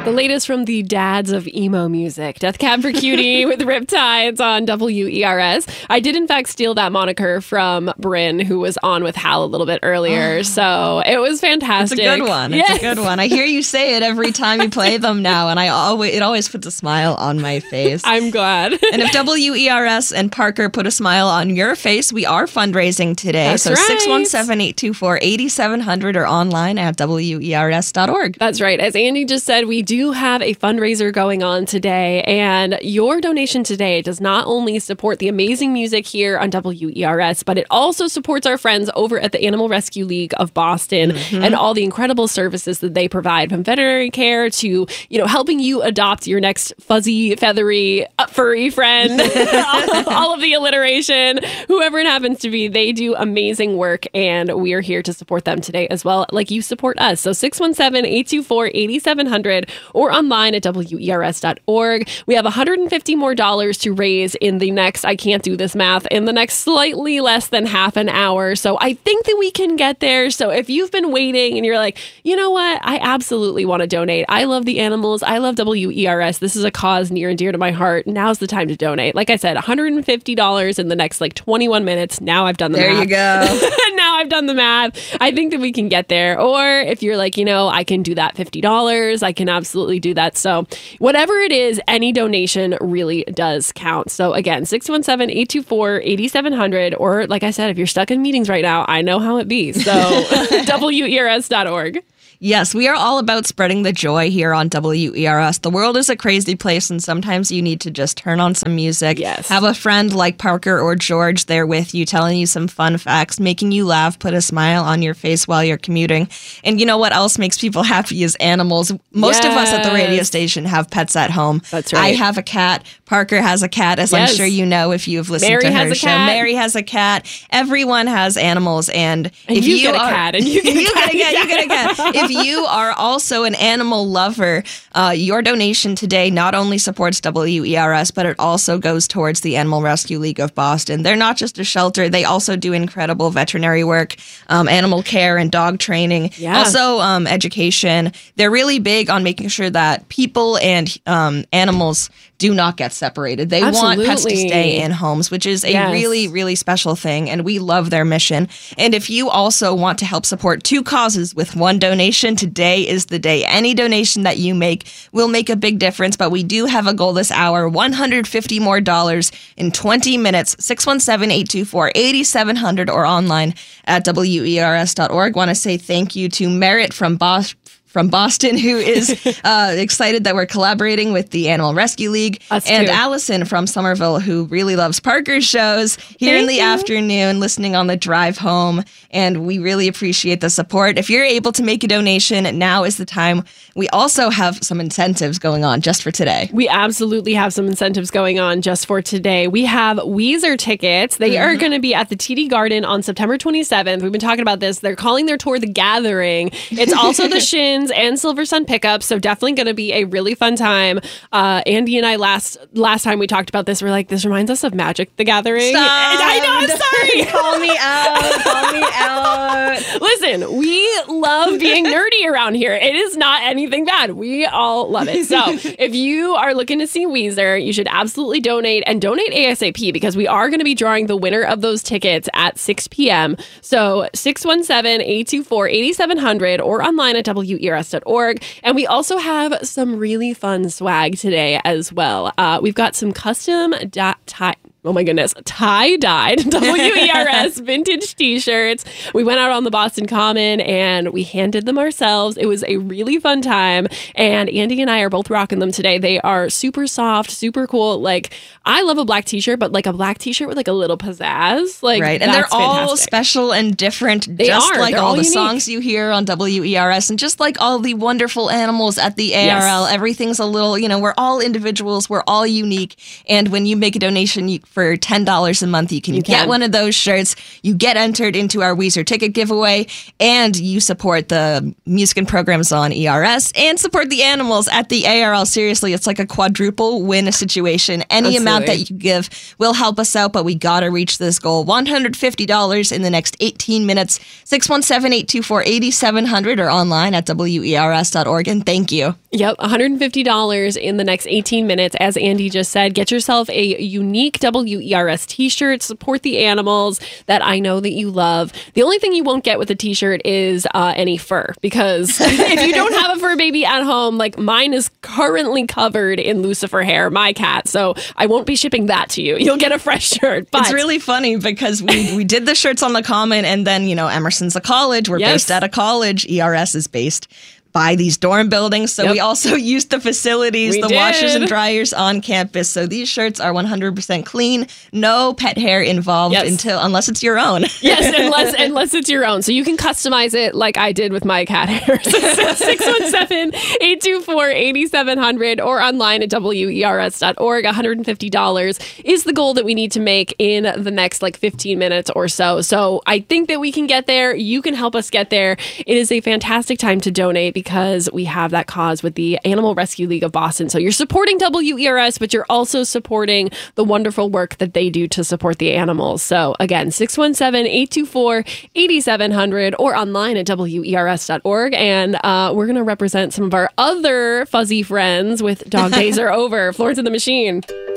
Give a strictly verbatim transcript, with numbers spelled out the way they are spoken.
The latest from the dads of emo music. Death Cab for Cutie with Riptides on W E R S. I did, in fact, steal that moniker from Bryn, who was on with Hal a little bit earlier. So it was fantastic. It's a good one. It's yes. a good one. I hear you say it every time you play them now, and I always it always puts a smile on my face. I'm glad. And if W E R S and Parker put a smile on your face, we are fundraising today. That's so right. six one seven, eight two four, eight seven zero zero or online at W E R S dot org. That's right. As Andy just said, we do have a fundraiser going on today, and your donation today does not only support the amazing music here on W E R S, but it also supports our friends over at the Animal Rescue League of Boston mm-hmm. and all the incredible services that they provide, from veterinary care to, you know, helping you adopt your next fuzzy, feathery, uh, furry friend, all, all of the alliteration, whoever it happens to be. They do amazing work, and we are here to support them today as well, like you support us. So six one seven, eight two four, eight seven zero zero or online at W E R S dot org. We have one hundred fifty more dollars to raise in the next, I can't do this math, in the next slightly less than half an hour. So I think that we can get there. So if you've been waiting and you're like, you know what, I absolutely want to donate. I love the animals. I love W E R S. This is a cause near and dear to my heart. Now's the time to donate. Like I said, one hundred fifty dollars in the next like twenty-one minutes. Now I've done the there math. There you go. Now I've done the math. I think that we can get there. Or if you're like, you know, I can do that fifty dollars. I can absolutely do that. So whatever it is, any donation really does count. So again, six one seven, eight two four, eight seven zero zero. Or like I said, if you're stuck in meetings right now, I know how it be. So W E R S dot org. Yes, we are all about spreading the joy here on W E R S. The world is a crazy place, and sometimes you need to just turn on some music. Yes. Have a friend like Parker or George there with you, telling you some fun facts, making you laugh, put a smile on your face while you're commuting. And you know what else makes people happy is animals. Most yes. of us at the radio station have pets at home. That's right. I have a cat. Parker has a cat, as yes. I'm sure you know if you've listened Mary to her has a show. Cat. Mary has a cat. Everyone has animals. And, and if you, you get are, a cat. And you get a you cat. Get a cat. You get a cat. If you are also an animal lover, uh, your donation today not only supports W E R S, but it also goes towards the Animal Rescue League of Boston. They're not just a shelter. They also do incredible veterinary work, um, animal care and dog training, yeah. also um, education. They're really big on making sure that people and um, animals do not get separated. They Absolutely. want pets to stay in homes, which is a yes. really, really special thing, and we love their mission. And if you also want to help support two causes with one donation, today is the day. Any donation that you make will make a big difference, but we do have a goal this hour, one hundred fifty more dollars in twenty minutes, six one seven, eight two four, eight seven zero zero or online at W E R S dot org. Want to say thank you to Merritt from Boston. From Boston, who is uh, excited that we're collaborating with the Animal Rescue League. Us and too. Allison from Somerville, who really loves Parker's shows here Thank in the you. afternoon, listening on the drive home. And we really appreciate the support. If you're able to make a donation, now is the time. We also have some incentives going on just for today. We absolutely have some incentives going on just for today. We have Weezer tickets. They mm-hmm. are going to be at the T D Garden on September twenty-seventh. We've been talking about this. They're calling their tour The Gathering. It's also the Shins and Silver Sun pickup, so definitely going to be a really fun time. Uh, Andy and I last last time we talked about this, we're like, this reminds us of Magic the Gathering. Stop. I know, I'm sorry. Call me out. Call me out. Listen, we love being nerdy around here. It is not anything bad. We all love it. So if you are looking to see Weezer, you should absolutely donate and donate ASAP, because we are going to be drawing the winner of those tickets at six p.m. So six one seven, eight two four, eight seven zero zero or online at W E R S dot org. And we also have some really fun swag today as well. Uh, we've got some custom dot tie. Oh my goodness, tie-dyed W E R S vintage t-shirts. We went out on the Boston Common and we handed them ourselves. It was a really fun time. And Andy and I are both rocking them today. They are super soft, super cool. Like, I love a black t-shirt, but like a black t-shirt with like a little pizzazz. Like, right. And they're all fantastic. Special and different, they just are. like They're all, all the unique. songs you hear on W E R S, and just like all the wonderful animals at the A R L. Yes. Everything's a little, you know, we're all individuals. We're all unique. And when you make a donation you, for ten dollars a month, you can you get can. one of those shirts. You get entered into our Weezer ticket giveaway, and you support the music and programs on E R S and support the animals at the A R L. Seriously, it's like a quadruple win situation. Any Absolutely. amount that you give will help us out, but we got to reach this goal. one hundred fifty dollars in the next eighteen minutes. six one seven, eight two four, eight seven zero zero or online at W E R S dot org. And thank you. Yep, one hundred fifty dollars in the next eighteen minutes. As Andy just said, get yourself a unique W E R S t-shirt. Support the animals that I know that you love. The only thing you won't get with a t-shirt is uh, any fur, because if you don't have a fur baby at home, like mine is currently covered in Lucifer hair, my cat, so I won't be shipping that to you. You'll get a fresh shirt. But it's really funny because we, we did the shirts on the Common, and then, you know, Emerson's a college. We're Yes. based at a college. E R S is based by these dorm buildings. So Yep. we also used the facilities, We the did. washers and dryers on campus. So these shirts are one hundred percent clean, no pet hair involved Yes. until unless it's your own. Yes, unless unless it's your own. So you can customize it like I did with my cat hair. six one seven, eight two four, eight seven zero zero or online at W E R S dot org. one hundred fifty dollars is the goal that we need to make in the next like fifteen minutes or so. So I think that we can get there. You can help us get there. It is a fantastic time to donate because we have that cause with the Animal Rescue League of Boston. So you're supporting W E R S, but you're also supporting the wonderful work that they do to support the animals. So again, six one seven, eight two four, eight seven zero zero or online at W E R S dot org. And uh, we're going to represent some of our other fuzzy friends with Dog Days Are Over. Florence and the Machine.